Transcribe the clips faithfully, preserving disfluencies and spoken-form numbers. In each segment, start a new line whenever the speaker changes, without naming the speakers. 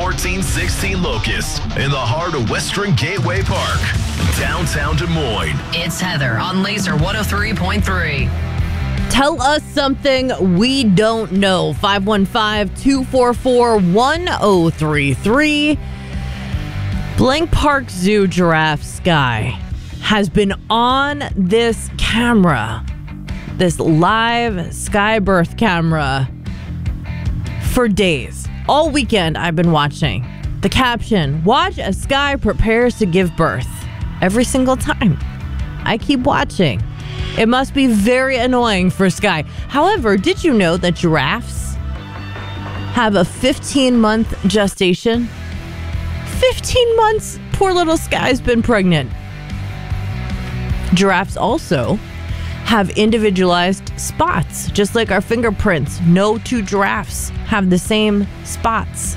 fourteen sixteen Locust in the heart of Western Gateway Park, downtown Des Moines.
It's Heather on Laser one oh three point three.
Tell us something we don't know. five one five, two four four, one oh three three. Blank Park Zoo giraffe Sky has been on this camera, this live sky birth camera, for days. All weekend I've been watching. The caption, watch as Sky prepares to give birth. Every single time. I keep watching. It must be very annoying for Sky. However, did you know that giraffes have a fifteen-month gestation? fifteen months, poor little Sky's been pregnant. Giraffes also have individualized spots, just like our fingerprints. No two giraffes have the same spots.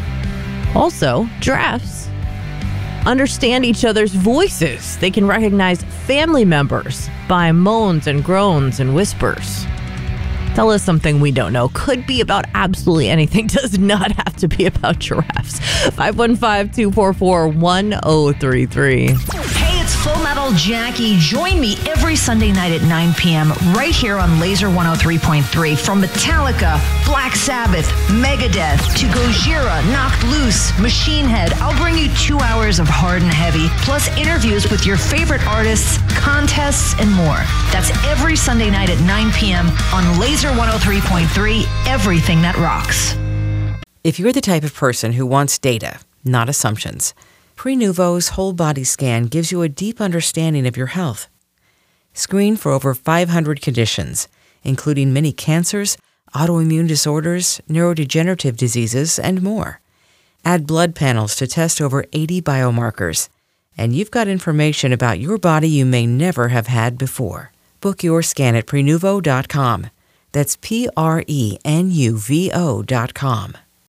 Also, giraffes understand each other's voices. They can recognize family members by moans and groans and whispers. Tell us something we don't know. Could be about absolutely anything. Does not have to be about giraffes. five one five, two four four, one oh three three.
Hey, it's Full Metal Jackie. Join me every Sunday night at nine p.m. right here on Laser one oh three point three. From Metallica, Black Sabbath, Megadeth, to Gojira, Knocked Loose, Machine Head. I'll bring you two hours of hard and heavy, plus interviews with your favorite artists, contests, and more. That's every Sunday night at nine p.m. on Laser one oh three point three, everything that rocks.
If you're the type of person who wants data, not assumptions, Prenuvo's whole body scan gives you a deep understanding of your health. Screen for over five hundred conditions, including many cancers, autoimmune disorders, neurodegenerative diseases, and more. Add blood panels to test over eighty biomarkers, and you've got information about your body you may never have had before. Book your scan at Prenuvo dot com. That's P R E N U V O dot com.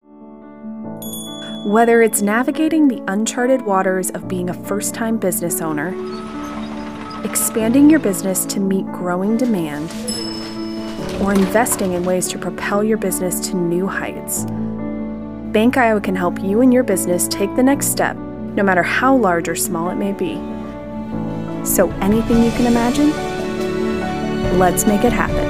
Whether it's navigating the uncharted waters of being a first-time business owner, expanding your business to meet growing demand, or investing in ways to propel your business to new heights, Bank Iowa can help you and your business take the next step, no matter how large or small it may be. So anything you can imagine, let's make it happen.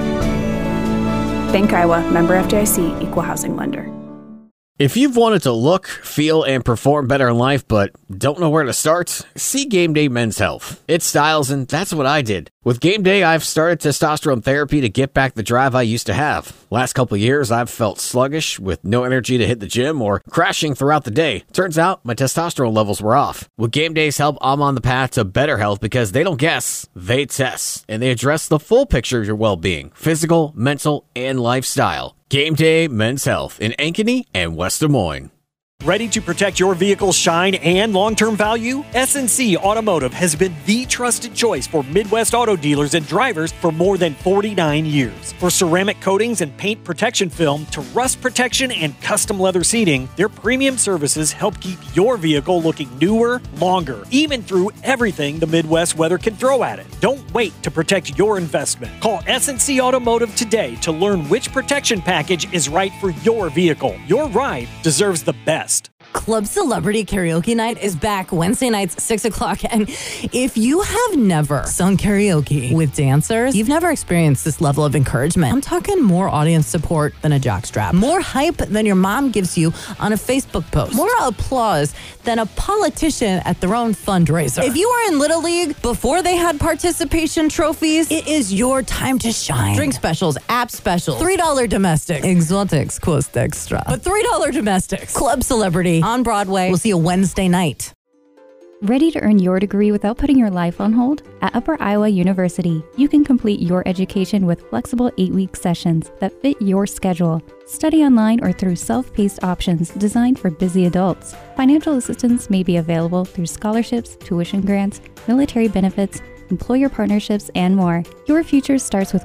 Bank Iowa, member F D I C, equal housing lender.
If you've wanted to look, feel, and perform better in life but don't know where to start, see Game Day Men's Health. It styles, and that's what I did. With Game Day, I've started testosterone therapy to get back the drive I used to have. Last couple of years, I've felt sluggish with no energy to hit the gym or crashing throughout the day. Turns out, my testosterone levels were off. With Game Day's help, I'm on the path to better health because they don't guess, they test. And they address the full picture of your well-being, physical, mental, and lifestyle. Game Day Men's Health in Ankeny and West Des Moines.
Ready to protect your vehicle's shine and long-term value? S and C Automotive has been the trusted choice for Midwest auto dealers and drivers for more than forty-nine years. For ceramic coatings and paint protection film to rust protection and custom leather seating, their premium services help keep your vehicle looking newer, longer, even through everything the Midwest weather can throw at it. Don't wait to protect your investment. Call S and C Automotive today to learn which protection package is right for your vehicle. Your ride deserves the best.
Club Celebrity Karaoke Night is back Wednesday nights, six o'clock. And if you have never sung karaoke with dancers, you've never experienced this level of encouragement. I'm talking more audience support than a jockstrap, more hype than your mom gives you on a Facebook post, more applause than a politician at their own fundraiser. If you were in Little League before they had participation trophies, it is your time to shine. Drink specials, app specials, three dollars domestic, exotics cost extra, but three dollars domestics. Club Celebrity on Broadway. We'll see you Wednesday night.
Ready to earn your degree without putting your life on hold? At Upper Iowa University, you can complete your education with flexible eight-week sessions that fit your schedule. Study online or through self-paced options designed for busy adults. Financial assistance may be available through scholarships, tuition grants, military benefits, employer partnerships, and more. Your future starts with